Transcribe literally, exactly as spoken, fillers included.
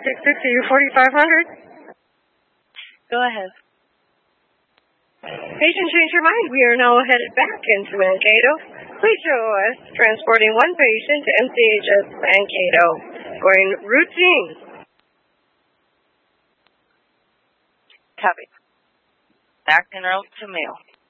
six sixty to forty-five hundred. Go ahead. Patient, change your mind. We are now headed back into Mankato. Please show us transporting one patient to M C H S Mankato. Going routine. Copy. Back en route to Mayo.